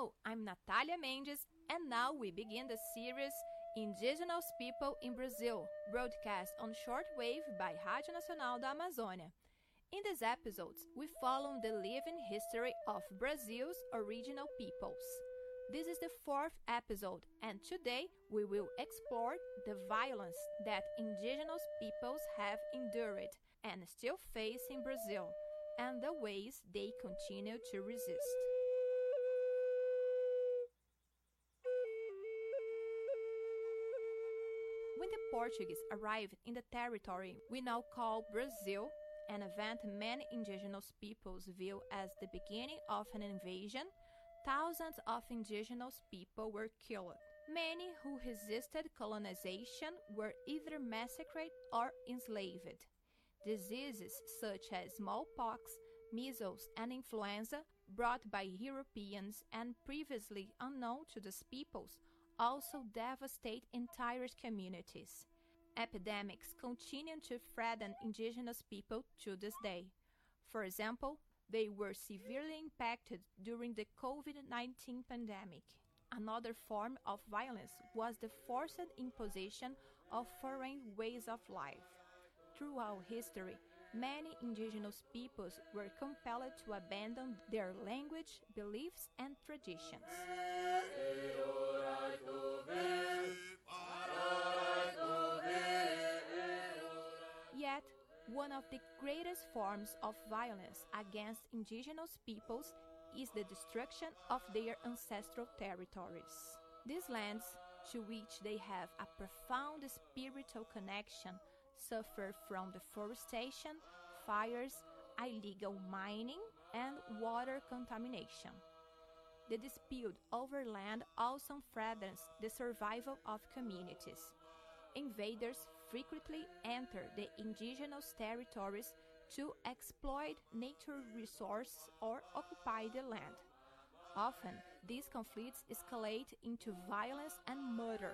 Hello, I'm Natalia Mendes, and now we begin the series Indigenous People in Brazil, broadcast on shortwave by Rádio Nacional da Amazônia. In these episodes, we follow the living history of Brazil's original peoples. This is the fourth episode, and today we will explore the violence that indigenous peoples have endured and still face in Brazil, and the ways they continue to resist. When the Portuguese arrived in the territory we now call Brazil, an event many indigenous peoples view as the beginning of an invasion, thousands of indigenous people were killed. Many who resisted colonization were either massacred or enslaved. Diseases such as smallpox, measles, and influenza, brought by Europeans and previously unknown to these peoples, also devastate entire communities. Epidemics continue to threaten indigenous people to this day. For example, they were severely impacted during the COVID-19 pandemic. Another form of violence was the forced imposition of foreign ways of life. Throughout history, many indigenous peoples were compelled to abandon their language, beliefs, and traditions. Yet, one of the greatest forms of violence against indigenous peoples is the destruction of their ancestral territories. These lands, to which they have a profound spiritual connection, suffer from deforestation, fires, illegal mining, and water contamination. The dispute over land also threatens the survival of communities. Invaders frequently enter the indigenous territories to exploit natural resources or occupy the land. Often, these conflicts escalate into violence and murder,